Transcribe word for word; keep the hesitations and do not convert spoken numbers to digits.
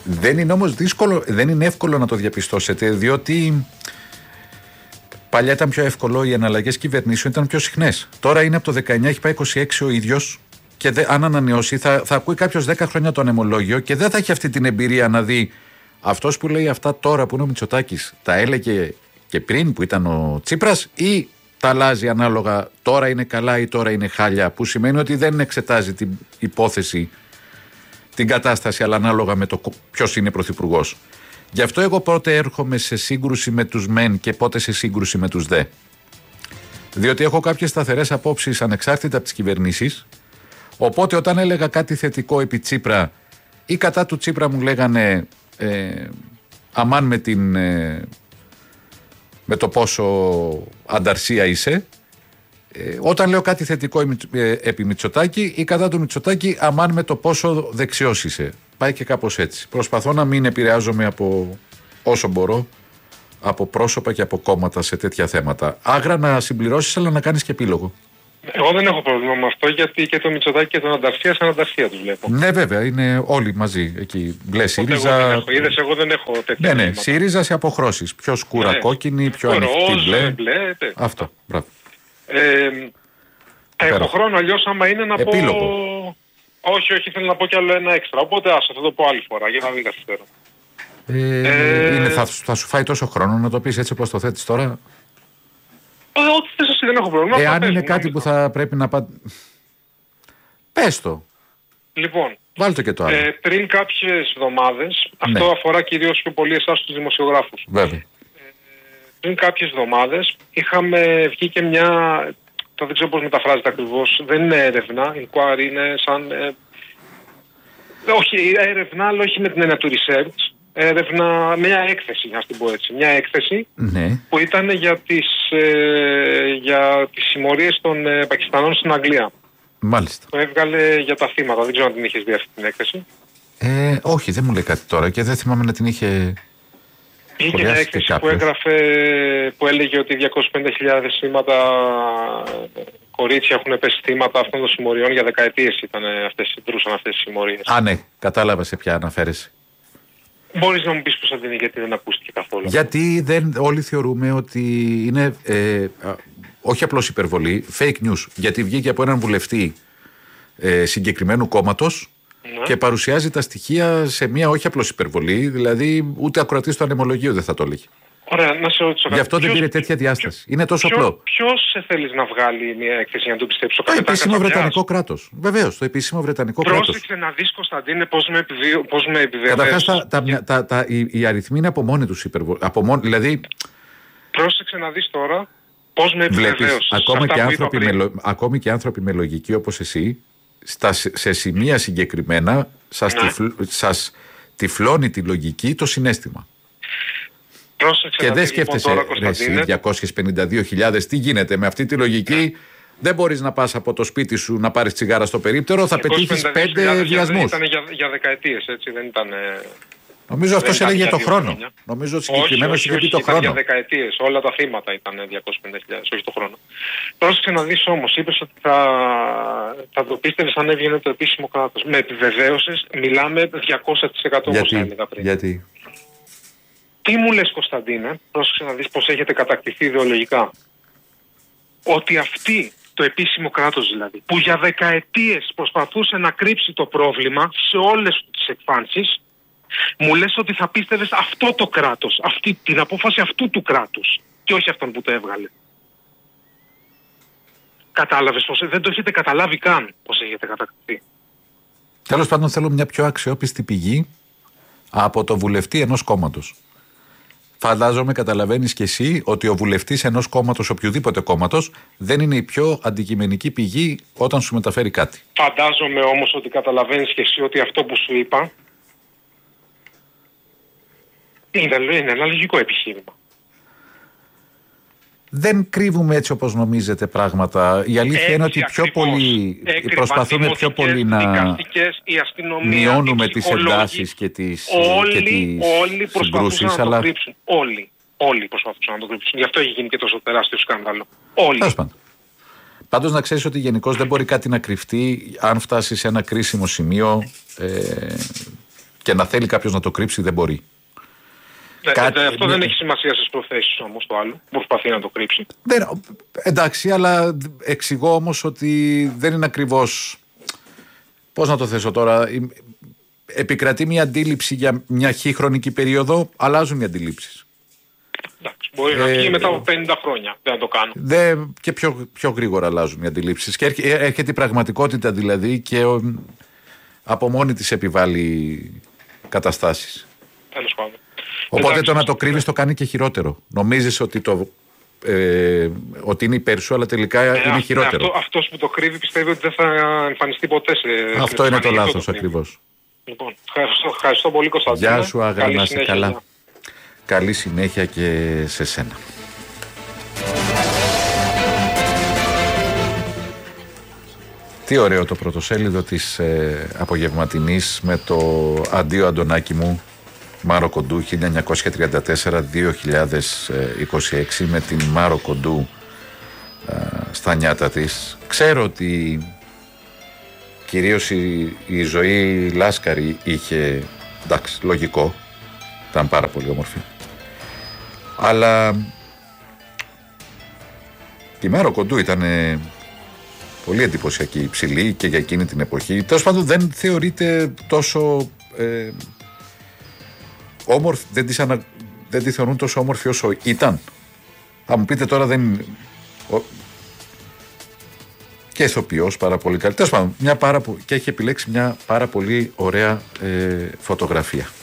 Δεν είναι όμως δύσκολο, δεν είναι εύκολο να το διαπιστώσετε, διότι παλιά ήταν πιο εύκολο, οι εναλλαγές κυβερνήσεων ήταν πιο συχνές. Τώρα είναι από το δεκαεννιά, έχει πάει είκοσι έξι ο ίδιος και δε, αν ανανεώσει θα, θα ακούει κάποιος δέκα χρόνια το ανεμολόγιο και δεν θα έχει αυτή την εμπειρία να δει αυτός που λέει αυτά τώρα που είναι ο Μητσοτάκης τα έλεγε και πριν που ήταν ο Τσίπρας ή τα αλλάζει ανάλογα, τώρα είναι καλά ή τώρα είναι χάλια, που σημαίνει ότι δεν εξετάζει την υπόθεση, την κατάσταση, αλλά ανάλογα με το ποιος είναι πρωθυπουργός. Γι' αυτό εγώ πότε έρχομαι σε σύγκρουση με τους μεν και πότε σε σύγκρουση με τους δε. Διότι έχω κάποιες σταθερές απόψεις ανεξάρτητα από τις κυβερνήσεις, οπότε όταν έλεγα κάτι θετικό επί Τσίπρα ή κατά του Τσίπρα μου λέγανε ε, αμάν με την... Ε, με το πόσο ανταρσία είσαι. Ε, όταν λέω κάτι θετικό ε, επί Μητσοτάκη ή κατά του Μητσοτάκη, αμάν με το πόσο δεξιός είσαι. Πάει και κάπως έτσι. Προσπαθώ να μην επηρεάζομαι από όσο μπορώ από πρόσωπα και από κόμματα σε τέτοια θέματα. Άγρα να συμπληρώσεις, αλλά να κάνεις και επίλογο. Εγώ δεν έχω πρόβλημα με αυτό, γιατί και το Μητσοτάκη και τον Ανταρσία σαν Ανταρσία τους βλέπω. Ναι, βέβαια, είναι όλοι μαζί εκεί. Μπλε ΣΥΡΙΖΑ. Είδες, εγώ δεν έχω τέτοια. Ναι, ναι, ΣΥΡΙΖΑ σε αποχρώσεις. Πιο σκούρα ναι, κόκκινη, πιο ανοιχτή μπλε. μπλε αυτό, μπράβο. Ε, έχω χρόνο, αλλιώς άμα είναι να επίλογο. πω. Όχι, όχι, θέλω να πω κι άλλο ένα έξτρα. Οπότε άσε, θα το πω άλλη φορά για να μην καθυστερώ. Ε, ε, είναι, θα, θα σου φάει τόσο χρόνο να το πεις έτσι όπως το θέτεις τώρα. Ό,τι θες εσύ, δεν έχω πρόβλημα. Εάν είναι κάτι που θα πρέπει να πά... Πες το. Λοιπόν, βάλ' το και το άλλο. Ε, πριν κάποιες εβδομάδες, αυτό ναι. αφορά κυρίως πιο πολύ εσάς τους δημοσιογράφους. Βέβαια. Ε, πριν κάποιες εβδομάδες είχαμε βγει και μια, το δεν ξέρω πώς μεταφράζεται ακριβώς, δεν είναι έρευνα, inquiry είναι σαν, ε, όχι έρευνα, αλλά όχι με την έννοια του research. Έρευνα, μια έκθεση, να την πω έτσι, μια έκθεση ναι. που ήταν για τις, ε, για τις συμμορίες των ε, Πακιστανών στην Αγγλία. Μάλιστα. Το έβγαλε για τα θύματα, δεν ξέρω αν την είχες δει αυτή την έκθεση. Ε, όχι, δεν μου λέει κάτι τώρα και δεν θυμάμαι να την είχε... Είχε μια έκθεση που έγραφε, που έλεγε ότι διακόσιες πενήντα χιλιάδες θύματα, κορίτσια έχουν πέσει θύματα αυτών των συμμοριών, για δεκαετίες ήταν αυτές, δρούσαν αυτές τις συμμορίες. Α, ναι, κατάλαβα σε ποια αναφέρεσαι. Μπορείς να μου πεις πώς θα την είναι, γιατί δεν ακούστηκε καθόλου. Γιατί δεν, όλοι θεωρούμε ότι είναι ε, όχι απλώς υπερβολή, fake news. Γιατί βγήκε από έναν βουλευτή ε, συγκεκριμένου κόμματος ναι. και παρουσιάζει τα στοιχεία σε μια όχι απλώς υπερβολή, δηλαδή ούτε ακροατής του ανεμολογίου δεν θα το έλεγε. Ωραία, να σε ρωτήσω. Γι' αυτό ποιος, δεν πήρε τέτοια διάσταση. Ποιο, είναι τόσο ποιο, απλό. Ποιος σε θέλει να βγάλει μια έκθεση για να το πιστέψω? Το επίσημο βρετανικό κράτος. Βεβαίως, το επίσημο βρετανικό κράτος. Πρόσεξε να δεις, Κωνσταντίνε, πώς με, επιβι... πώς με επιβεβαίωσες. Καταρχάς, τα, τα, τα, τα, τα, οι, οι αριθμοί είναι από μόνοι τους υπερβολικοί. Δηλαδή... Πρόσεξε να δεις τώρα πώς με επιβεβαίωσες. Ακόμη και, άνθρωποι με, ακόμη και άνθρωποι με λογική όπως εσύ, στα, σε σημεία συγκεκριμένα, σας, ναι. τυφλ, σας τυφλώνει τη λογική το συναίσθημα. Πρόσεξε και δεν σκέφτεσαι λοιπόν, τώρα, εσύ, διακόσιες πενήντα δύο χιλιάδες, τι γίνεται με αυτή τη λογική. Δεν μπορείς να πας από το σπίτι σου να πάρεις τσιγάρα στο περίπτερο, θα πετύχεις πέντε βιασμούς. Ήταν για, για δεκαετίες, έτσι, δεν ήταν... Νομίζω αυτό έλεγε το χρόνο. Χρόνια. Νομίζω συγκεκριμένο είχε πει το χρόνο. Για δεκαετίες, όλα τα θύματα ήταν διακόσιες πενήντα χιλιάδες, όχι το χρόνο. Πρόσεξε να δεις όμως, είπες ότι θα, θα το πίστευες αν έβγαινε το επίσημο κράτος. Με επιβεβαίωσες, μιλάμε διακόσια τοις εκατό όπως έλεγα πριν. Γιατί? Τι μου λες, Κωνσταντίνε, πρόσεξε να δεις πώς έχετε κατακτηθεί ιδεολογικά. Ότι αυτή, το επίσημο κράτος δηλαδή, που για δεκαετίες προσπαθούσε να κρύψει το πρόβλημα σε όλες τις εκφάνσεις, μου λες ότι θα πίστευες αυτό το κράτος, αυτή, την απόφαση αυτού του κράτους και όχι αυτόν που το έβγαλε. Κατάλαβες πως δεν το έχετε καταλάβει καν πως έχετε κατακτηθεί. Τέλος πάντων θέλω μια πιο αξιόπιστη πηγή από το βουλευτή ενός κόμματος. Φαντάζομαι καταλαβαίνεις και εσύ ότι ο βουλευτής ενός κόμματος, οποιοδήποτε κόμματος, δεν είναι η πιο αντικειμενική πηγή όταν σου μεταφέρει κάτι. Φαντάζομαι όμως ότι καταλαβαίνεις και εσύ ότι αυτό που σου είπα είναι, είναι ένα λογικό επιχείρημα. Δεν κρύβουμε έτσι όπως νομίζετε πράγματα. Η αλήθεια έτσι είναι ότι πιο πολύ προσπαθούμε πιο πολύ να μειώνουμε τις εντάσεις και τις, όλοι, και τις όλοι προσπαθούσαν να αλλά... το κρύψουν. Όλοι. Όλοι προσπαθούσαν να το κρύψουν. Γι' αυτό έχει γίνει και τόσο τεράστιο σκάνδαλο. Όλοι. Πάντως να ξέρεις ότι γενικώς δεν μπορεί κάτι να κρυφτεί αν φτάσει σε ένα κρίσιμο σημείο ε, Και να θέλει κάποιος να το κρύψει δεν μπορεί. Ναι, Κάτι... Αυτό δεν έχει σημασία στις προθέσεις όμως το άλλο. Προσπαθεί να το κρύψει. Δεν, εντάξει, αλλά εξηγώ όμως ότι δεν είναι ακριβώς. Πώς να το θέσω τώρα. Επικρατεί μια αντίληψη για μια χι χρονική περίοδο, αλλάζουν οι αντιλήψεις. Εντάξει, μπορεί ε, να βγει μετά από πενήντα χρόνια. Δεν θα το κάνω. Δε, και πιο, πιο γρήγορα αλλάζουν οι αντιλήψεις. Και έρχεται η πραγματικότητα δηλαδή και ο, από μόνη της επιβάλλει καταστάσεις. Τέλος πάντων. Οπότε Εντάξει, το να το κρύβεις το κάνει και χειρότερο. Νομίζεις ότι, το, ε, ότι είναι υπέρ σου, αλλά τελικά ε, είναι χειρότερο. Αυτό, αυτός που το κρύβει πιστεύει ότι δεν θα εμφανιστεί ποτέ σε. Αυτό είναι το λάθος ακριβώς. Λοιπόν, ευχαριστώ, ευχαριστώ πολύ Κωνσταντίνα. Γεια σου Άγρα, να είσαι καλά. Για... Καλή συνέχεια και σε σένα. Τι ωραίο το πρωτοσέλιδο της ε, απογευματινής με το αντίο Αντωνάκη μου Μάρο Κοντού χίλια εννιακόσια τριάντα τέσσερα με δύο χιλιάδες είκοσι έξι, με την Μάρο Κοντού ε, στα νιάτα της. Ξέρω ότι κυρίως η, η ζωή Λάσκαρη είχε, εντάξει, λογικό, ήταν πάρα πολύ όμορφη, αλλά η Μάρο Κοντού ήταν πολύ εντυπωσιακή, υψηλή και για εκείνη την εποχή. Τέλος πάντων δεν θεωρείται τόσο ε, όμορφη, δεν, τις ανα, δεν τη θεωρούν τόσο όμορφη όσο ήταν. Θα μου πείτε τώρα δεν... Ο, και ηθοποιός πάρα πολύ καλή. Τέλος πάντων, μια πάρα, και έχει επιλέξει μια πάρα πολύ ωραία ε, φωτογραφία.